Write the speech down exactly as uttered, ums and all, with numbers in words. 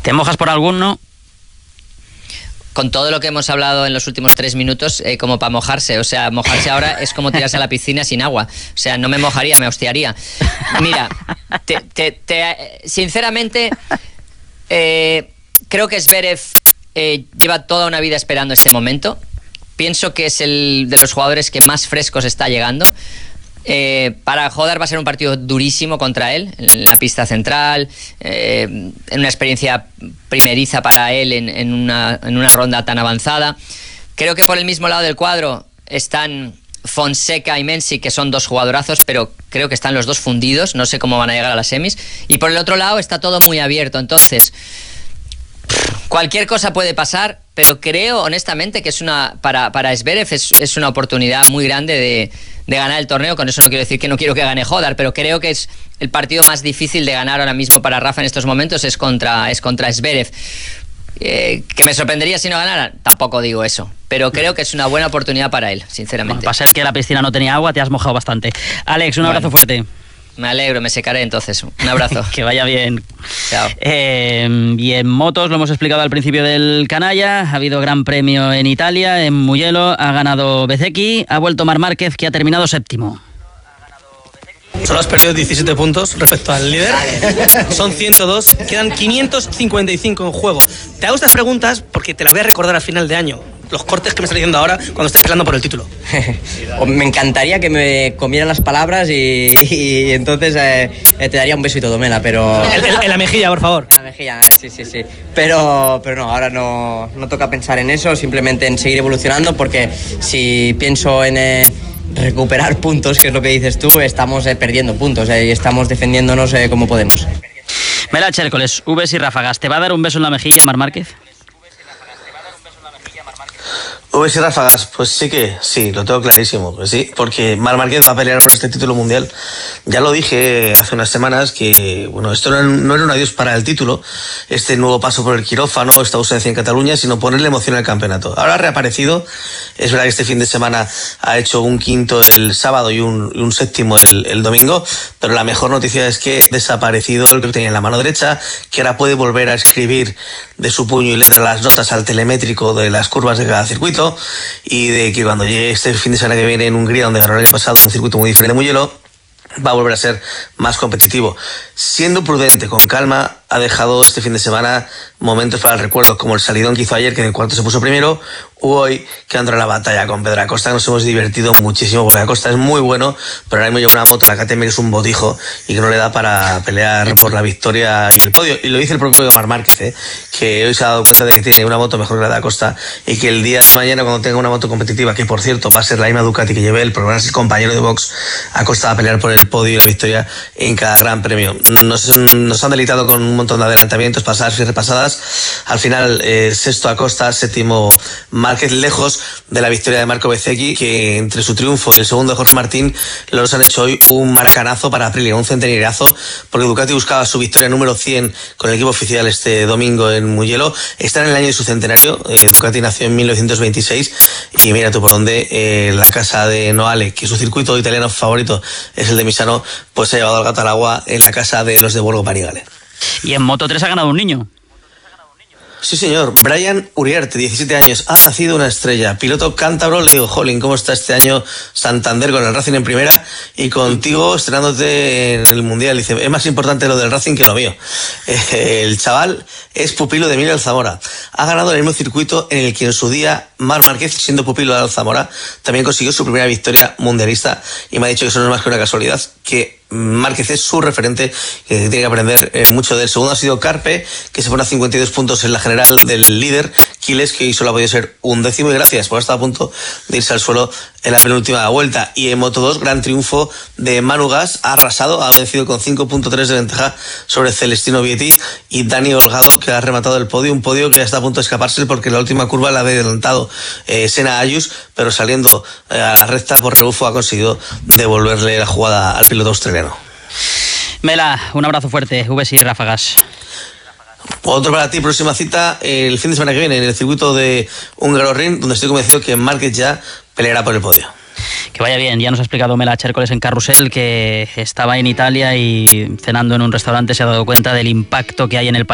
¿Te mojas por alguno? Con todo lo que hemos hablado en los últimos tres minutos, eh, como para mojarse. O sea, mojarse ahora es como tirarse a la piscina sin agua. O sea, no me mojaría, me hostiaría. Mira, te, te, te, sinceramente, eh, creo que Zverev eh, lleva toda una vida esperando este momento. Pienso que es el de los jugadores que más frescos está llegando. Eh, para Hodar va a ser un partido durísimo contra él, en la pista central, eh, en una experiencia primeriza para él en, en, una, en una ronda tan avanzada. Creo que por el mismo lado del cuadro están Fonseca y Mensik, que son dos jugadorazos, pero creo que están los dos fundidos, no sé cómo van a llegar a las semis. Y por el otro lado está todo muy abierto, entonces cualquier cosa puede pasar, pero creo honestamente que es una para, para Zverev es, es una oportunidad muy grande de, de ganar el torneo. Con eso no quiero decir que no quiero que gane Hodar, pero creo que es el partido más difícil de ganar ahora mismo para Rafa en estos momentos, es contra, es contra Zverev. Eh, que me sorprendería si no ganara, tampoco digo eso, pero creo que es una buena oportunidad para él, sinceramente. Bueno, para ser que la piscina no tenía agua, te has mojado bastante. Alex, un bueno, abrazo fuerte. Me alegro, me secaré entonces. Un abrazo. Que vaya bien. Chao. Eh, y en motos, lo hemos explicado al principio del canalla, ha habido gran premio en Italia, en Mugello, ha ganado Bezzecchi, ha vuelto Marc Márquez, que ha terminado séptimo. Solo has perdido diecisiete puntos respecto al líder. Son ciento dos, quedan quinientos cincuenta y cinco en juego. Te hago estas preguntas porque te las voy a recordar al final de año. Los cortes que me estás diciendo ahora cuando estés peleando por el título. Me encantaría que me comieran las palabras y, y entonces eh, te daría un besito, Domela, pero... En, en, en la mejilla, por favor. En la mejilla, sí, sí, sí. Pero, pero no, ahora no, no toca pensar en eso, simplemente en seguir evolucionando, porque si pienso en... Eh, recuperar puntos, que es lo que dices tú, estamos eh, perdiendo puntos eh, y estamos defendiéndonos eh, como podemos. Mela Chércoles, Vs y ráfagas, ¿te va a dar un beso en la mejilla Marc Márquez? Vs y ráfagas, pues sí que sí, lo tengo clarísimo, pues sí, porque Marc Márquez va a pelear por este título mundial. Ya lo dije hace unas semanas que, bueno, esto no, no era un adiós para el título, este nuevo paso por el quirófano, esta ausencia en Cataluña, sino ponerle emoción al campeonato. Ahora ha reaparecido, es verdad que este fin de semana ha hecho un quinto el sábado y un, y un séptimo el, el domingo, pero la mejor noticia es que ha desaparecido el que tenía en la mano derecha, que ahora puede volver a escribir de su puño y letra las notas al telemétrico de las curvas de cada circuito, y de que cuando llegue este fin de semana que viene en Hungría, donde ganó el año pasado un circuito muy diferente de Mugello, va a volver a ser más competitivo. Siendo prudente, con calma, ha dejado este fin de semana momentos para el recuerdo, como el salidón que hizo ayer, que en el cuarto se puso primero, u hoy que entró en la batalla con Pedro Acosta. Nos hemos divertido muchísimo porque Acosta es muy bueno, pero ahora mismo lleva una moto, la K T M, que es un botijo y que no le da para pelear por la victoria y el podio. Y lo dice el propio Marc Márquez, ¿eh? Que hoy se ha dado cuenta de que tiene una moto mejor que la de Acosta y que el día de mañana, cuando tenga una moto competitiva, que por cierto va a ser la misma Ducati que lleve él, pero va a ser compañero de box, Acosta va a pelear por el podio y la victoria en cada gran premio. Nos, nos han deleitado con un montón de adelantamientos, pasadas y repasadas. Al final, eh, sexto Acosta, séptimo Márquez, lejos de la victoria de Marco Bezzecchi, que entre su triunfo y el segundo de Jorge Martín, los han hecho hoy un maracanazo para Aprilia, un centenariazo, porque Ducati buscaba su victoria número cien con el equipo oficial este domingo en Mugello. Está en el año de su centenario. eh, Ducati nació en mil novecientos veintiséis y mira tú por dónde, eh, la casa de Noale, que su circuito italiano favorito es el de Misano, pues se ha llevado al gato al agua en la casa de los de Borgo Panigale. Y en Moto tres ha ganado un niño. Sí, señor. Brian Uriarte, diecisiete años, ha nacido una estrella. Piloto cántabro. Le digo, jolín, ¿cómo está este año Santander con el Racing en primera y contigo estrenándote en el Mundial? Dice, es más importante lo del Racing que lo mío. Eh, el chaval es pupilo de Emilio Alzamora. Ha ganado el mismo circuito en el que en su día Marc Márquez, siendo pupilo de Alzamora, también consiguió su primera victoria mundialista, y me ha dicho que eso no es más que una casualidad, que Márquez es su referente, que tiene que aprender eh, mucho de él. Segundo ha sido Carpe, que se pone a cincuenta y dos puntos en la general del líder, Quiles, que hoy solo ha podido ser un décimo, y gracias por estar a punto de irse al suelo en la penúltima vuelta. Y en Moto dos, gran triunfo de Manu Gas, ha arrasado, ha vencido con cinco punto tres de ventaja sobre Celestino Vietti y Dani Holgado, que ha rematado el podio, un podio que ya está a punto de escaparse porque la última curva la había adelantado eh, Senna Ayus, pero saliendo eh, a la recta por rebufo ha conseguido devolverle la jugada al piloto australiano. Mela, un abrazo fuerte, Vs y ráfagas. Otro para ti, próxima cita el fin de semana que viene en el circuito de Hungaroring, donde estoy convencido que Márquez ya peleará por el podio. Que vaya bien. Ya nos ha explicado Mela Chércoles en Carrusel que estaba en Italia y cenando en un restaurante se ha dado cuenta del impacto que hay en el país